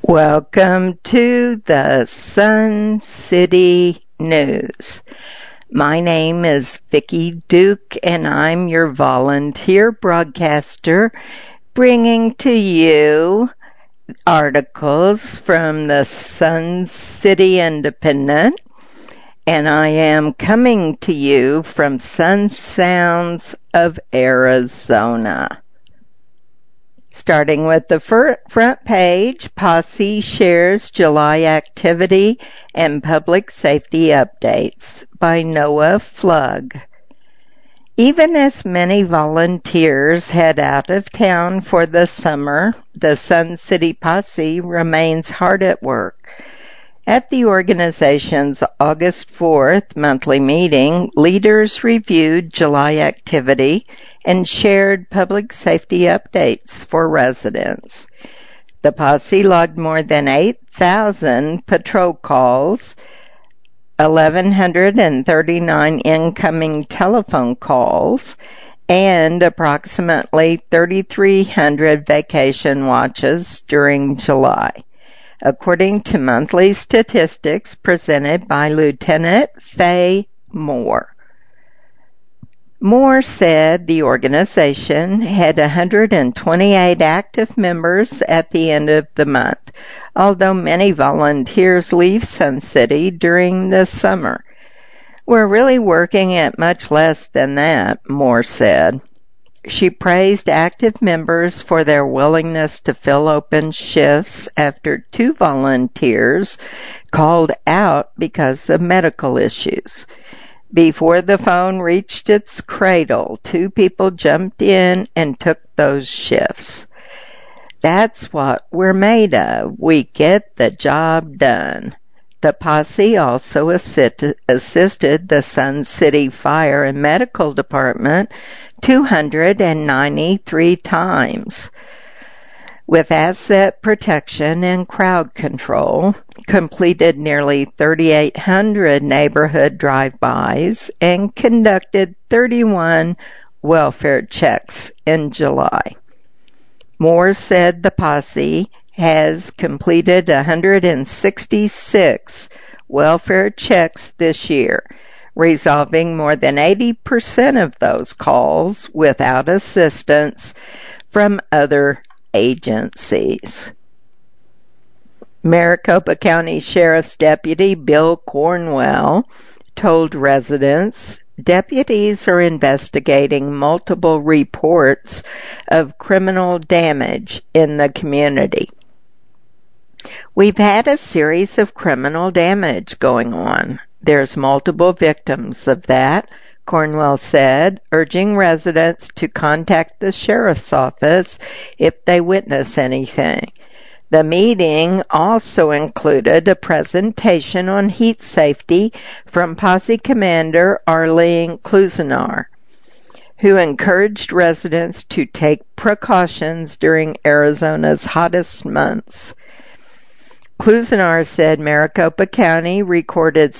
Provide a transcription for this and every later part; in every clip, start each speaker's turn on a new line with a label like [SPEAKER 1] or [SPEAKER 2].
[SPEAKER 1] Welcome to the Sun City News. My name is Vicki Duke and I'm your volunteer broadcaster bringing to you articles from the Sun City Independent, and I am coming to you from Sun Sounds of Arizona. Starting with the front page, Posse shares July activity and public safety updates by Noah Flug. Even as many volunteers head out of town for the summer, the Sun City Posse remains hard at work. At the organization's August 4th monthly meeting, leaders reviewed July activity and shared public safety updates for residents. The Posse logged more than 8,000 patrol calls, 1,139 incoming telephone calls, and approximately 3,300 vacation watches during July, according to monthly statistics presented by Lieutenant Faye Moore. Moore said the organization had 128 active members at the end of the month, although many volunteers leave Sun City during the summer. We're really working at much less than that, Moore said. She praised active members for their willingness to fill open shifts after 2 volunteers called out because of medical issues. Before the phone reached its cradle, 2 people jumped in and took those shifts. That's what we're made of. We get the job done. The Posse also assisted the Sun City Fire and Medical Department 293 times with asset protection and crowd control, completed nearly 3,800 neighborhood drive-bys, and conducted 31 welfare checks in July. Moore said the Posse has completed 166 welfare checks this year, resolving more than 80% of those calls without assistance from other agencies. Maricopa County Sheriff's Deputy Bill Cornwell told residents deputies are investigating multiple reports of criminal damage in the community. We've had a series of criminal damage going on. There's multiple victims of that, Cornwell said, urging residents to contact the sheriff's office if they witness anything. The meeting also included a presentation on heat safety from Posse Commander Arlene Klusenar, who encouraged residents to take precautions during Arizona's hottest months. Klusenar said Maricopa County recorded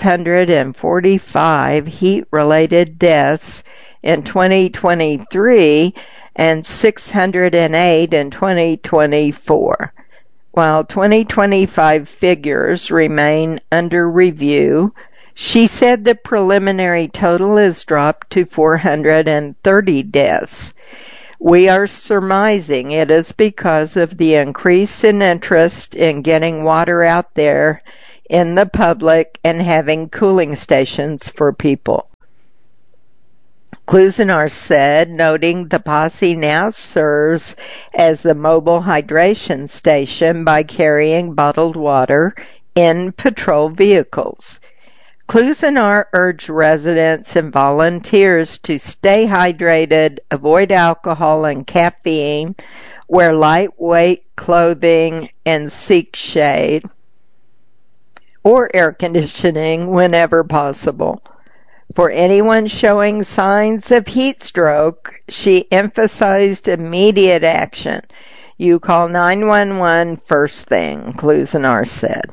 [SPEAKER 1] 645 heat-related deaths in 2023 and 608 in 2024. While 2025 figures remain under review, she said the preliminary total has dropped to 430 deaths. We are surmising it is because of the increase in interest in getting water out there in the public and having cooling stations for people. Klusenar said, noting the Posse now serves as a mobile hydration station by carrying bottled water in patrol vehicles. Klusenar urged residents and volunteers to stay hydrated, avoid alcohol and caffeine, wear lightweight clothing, and seek shade or air conditioning whenever possible. For anyone showing signs of heat stroke, she emphasized immediate action. You call 911 first thing, Klusenar said.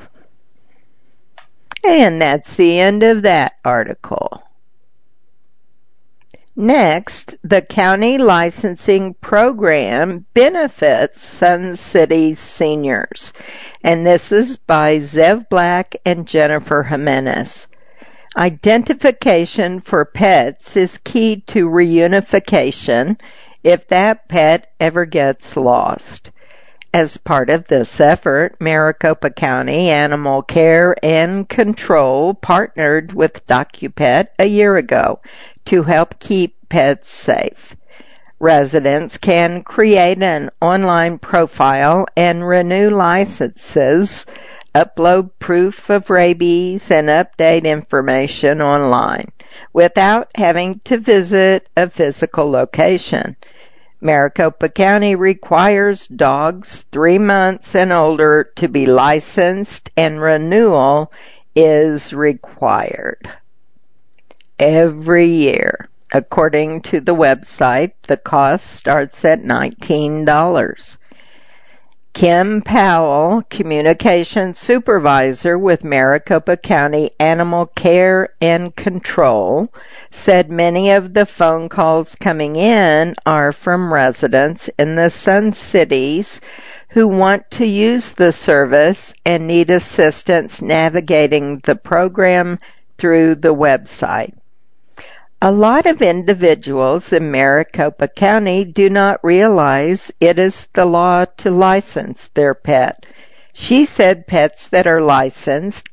[SPEAKER 1] And that's the end of that article. Next, the county licensing program benefits Sun City seniors, and this is by Zev Black and Jennifer Jimenez. Identification for pets is key to reunification if that pet ever gets lost. As part of this effort, Maricopa County Animal Care and Control partnered with DocuPet a year ago to help keep pets safe. Residents can create an online profile and renew licenses, upload proof of rabies, and update information online without having to visit a physical location. Maricopa County requires dogs 3 months and older to be licensed, and renewal is required every year. According to the website, the cost starts at $19. Kim Powell, Communications Supervisor with Maricopa County Animal Care and Control, said many of the phone calls coming in are from residents in the Sun Cities who want to use the service and need assistance navigating the program through the website. A lot of individuals in Maricopa County do not realize it is the law to license their pet. She said pets that are licensed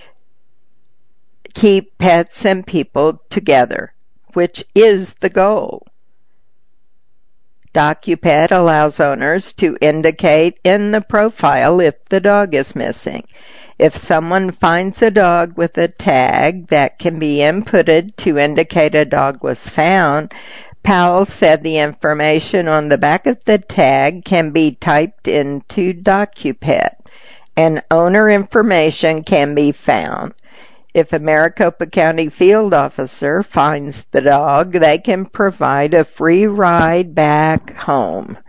[SPEAKER 1] keep pets and people together, which is the goal. DocuPet allows owners to indicate in the profile if the dog is missing. If someone finds a dog with a tag that can be inputted to indicate a dog was found, Powell said the information on the back of the tag can be typed into DocuPet, and owner information can be found. If a Maricopa County field officer finds the dog, they can provide a free ride back home.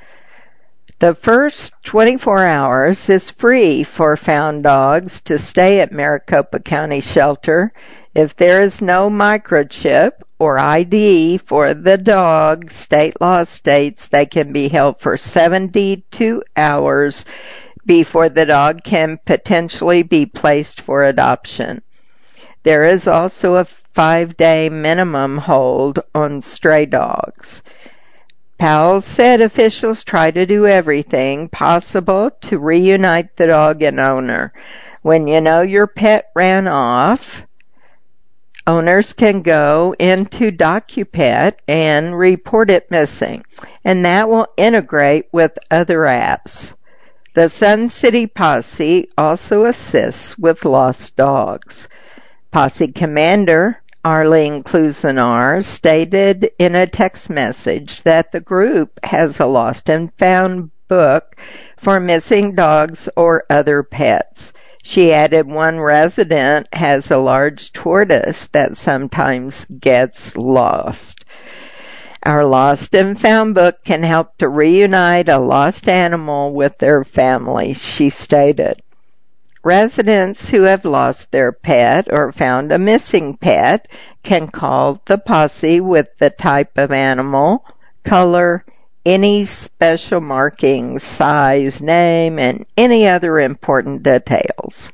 [SPEAKER 1] The first 24 hours is free for found dogs to stay at Maricopa County Shelter. If there is no microchip or ID for the dog, state law states they can be held for 72 hours before the dog can potentially be placed for adoption. There is also a 5-day minimum hold on stray dogs. Powell said officials try to do everything possible to reunite the dog and owner. When you know your pet ran off, owners can go into DocuPet and report it missing, and that will integrate with other apps. The Sun City Posse also assists with lost dogs. Posse Commander Arlene Klusenar stated in a text message that the group has a lost and found book for missing dogs or other pets. She added one resident has a large tortoise that sometimes gets lost. Our Lost and Found book can help to reunite a lost animal with their family, she stated. Residents who have lost their pet or found a missing pet can call the posse with the type of animal, color, any special markings, size, name, and any other important details.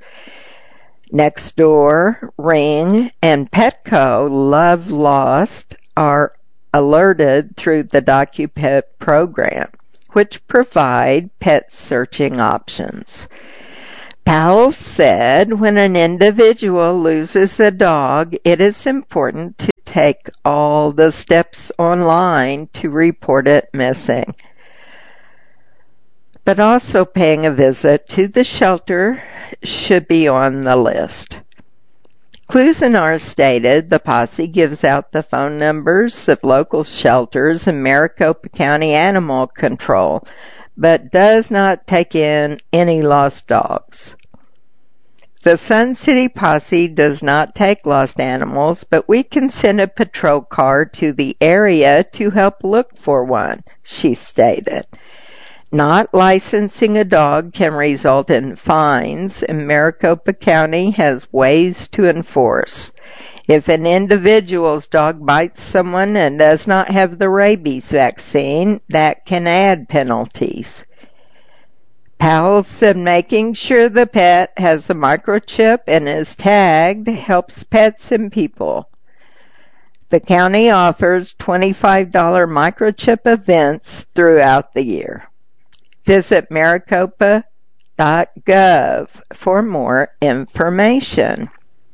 [SPEAKER 1] Nextdoor, Ring, and Petco Love Lost are alerted through the DocuPet program, which provide pet searching options. Powell said when an individual loses a dog, it is important to take all the steps online to report it missing. But also paying a visit to the shelter should be on the list. Klusenar stated the posse gives out the phone numbers of local shelters and Maricopa County Animal Control, but does not take in any lost dogs. The Sun City Posse does not take lost animals, but we can send a patrol car to the area to help look for one, she stated. Not licensing a dog can result in fines, and Maricopa County has ways to enforce. If an individual's dog bites someone and does not have the rabies vaccine, that can add penalties. Powell said making sure the pet has a microchip and is tagged helps pets and people. The county offers $25 microchip events throughout the year. Visit maricopa.gov for more information.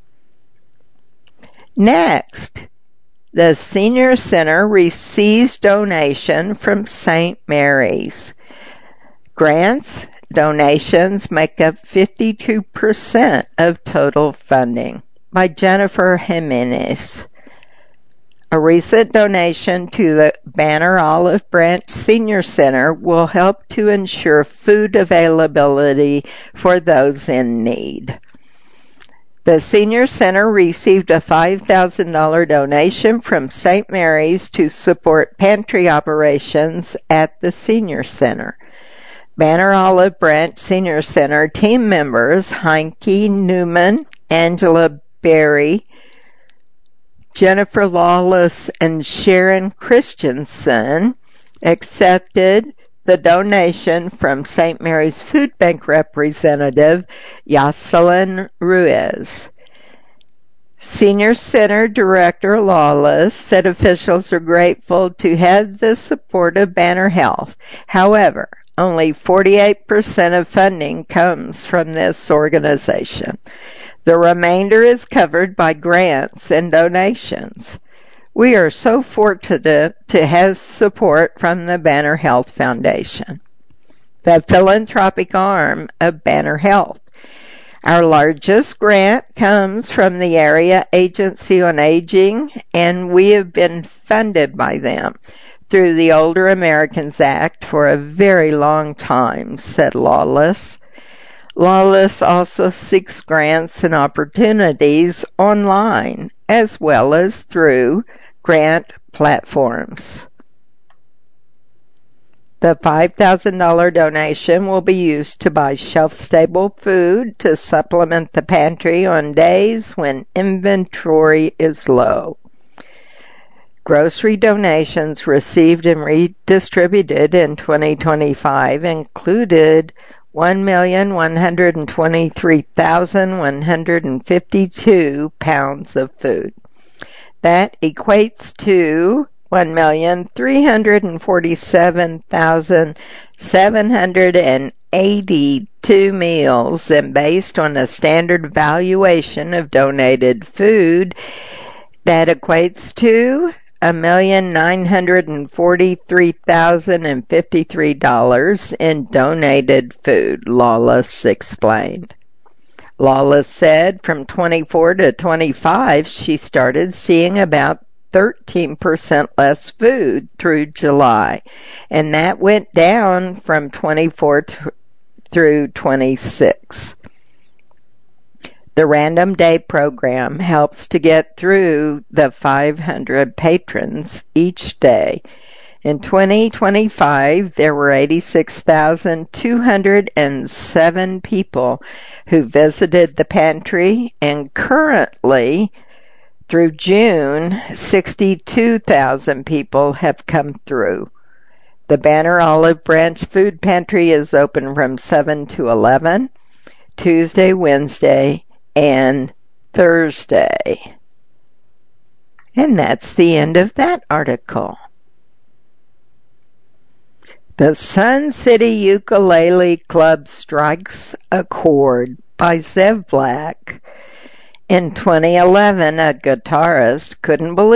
[SPEAKER 1] Next, the Senior Center receives donation from St. Mary's. Grants, donations make up 52% of total funding. By Jennifer Jimenez. A recent donation to the Banner Olive Branch Senior Center will help to ensure food availability for those in need. The Senior Center received a $5,000 donation from St. Mary's to support pantry operations at the Senior Center. Banner Olive Branch Senior Center team members Heinke Newman, Angela Berry, Jennifer Lawless, and Sharon Christensen accepted the donation from St. Mary's Food Bank representative Jocelyn Ruiz. Senior Center Director Lawless said officials are grateful to have the support of Banner Health. However, only 48% of funding comes from this organization. The remainder is covered by grants and donations. We are so fortunate to have support from the Banner Health Foundation, the philanthropic arm of Banner Health. Our largest grant comes from the Area Agency on Aging, and we have been funded by them through the Older Americans Act for a very long time, said Lawless. Lawless also seeks grants and opportunities online as well as through grant platforms. The $5,000 donation will be used to buy shelf-stable food to supplement the pantry on days when inventory is low. Grocery donations received and redistributed in 2025 included 1,123,152 pounds of food. That equates to 1,347,782 meals, and based on a standard valuation of donated food, that equates to $1,943,053 in donated food, Lawless explained. Lawless said from 24 to 25, she started seeing about 13% less food through July, and that went down from 24 through 26. The Random Day program helps to get through the 500 patrons each day. In 2025, there were 86,207 people who visited the pantry, and currently, through June, 62,000 people have come through. The Banner Olive Branch Food Pantry is open from 7 to 11, Tuesday, Wednesday, and Thursday. And that's the end of that article. The Sun City Ukulele Club strikes a chord by Zev Black. In 2011, a guitarist couldn't believe